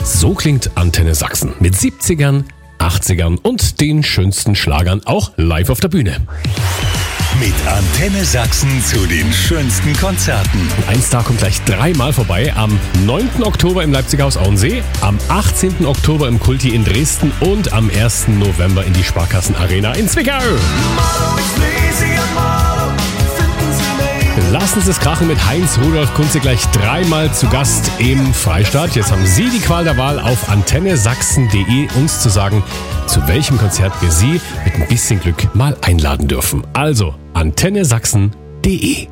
So klingt Antenne Sachsen mit 70ern, 80ern und den schönsten Schlagern auch live auf der Bühne. Mit Antenne Sachsen zu den schönsten Konzerten. Ein Star kommt gleich dreimal vorbei. Am 9. Oktober im Leipziger Haus Auensee, am 18. Oktober im Kulti in Dresden und am 1. November in die Sparkassen Arena in Zwickau. Lassen Sie es krachen mit Heinz Rudolf Kunze gleich dreimal zu Gast im Freistaat. Jetzt haben Sie die Qual der Wahl, auf antennesachsen.de uns zu sagen, zu welchem Konzert wir Sie mit ein bisschen Glück mal einladen dürfen. Also antennesachsen.de.